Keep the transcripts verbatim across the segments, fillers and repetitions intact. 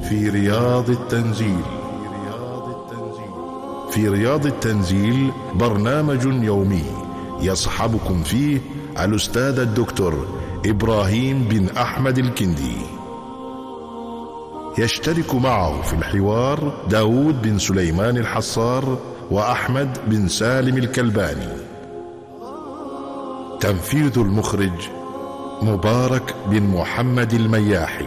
في رياض التنزيل. في رياض التنزيل برنامج يومي يصحبكم فيه الأستاذ الدكتور إبراهيم بن أحمد الكندي. يشترك معه في الحوار داود بن سليمان الحصار وأحمد بن سالم الكلباني. تنفيذ المخرج مبارك بن محمد المياحي.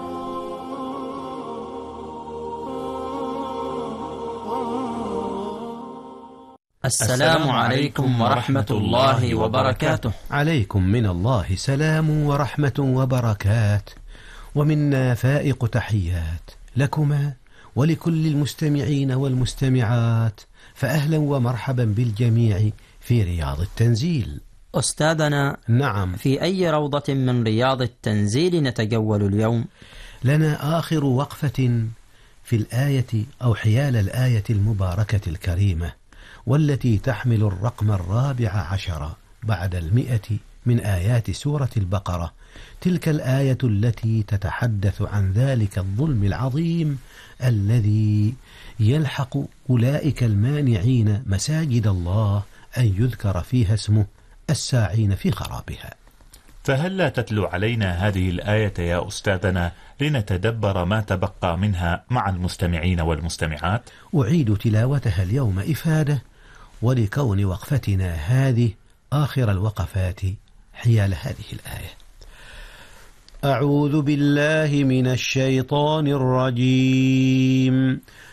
السلام عليكم ورحمة الله وبركاته. عليكم من الله سلام ورحمة وبركات، ومنا فائق تحيات لكما ولكل المستمعين والمستمعات، فأهلا ومرحبا بالجميع في رياض التنزيل. أستاذنا، نعم، في أي روضة من رياض التنزيل نتجول اليوم؟ لنا آخر وقفة في الآية أو حيال الآية المباركة الكريمة، والتي تحمل الرقم الرابع عشر بعد المئة من آيات سورة البقرة. تلك الآية التي تتحدث عن ذلك الظلم العظيم الذي يلحق أولئك المانعين مساجد الله أن يذكر فيها اسمه الساعين في خرابها. فهل لا تتلو علينا هذه الآية يا أستاذنا لنتدبر ما تبقى منها مع المستمعين والمستمعات؟ أعيد تلاوتها اليوم إفادة، ولكون وقفتنا هذه آخر الوقفات حيال هذه الآية. أعوذ بالله من الشيطان الرجيم.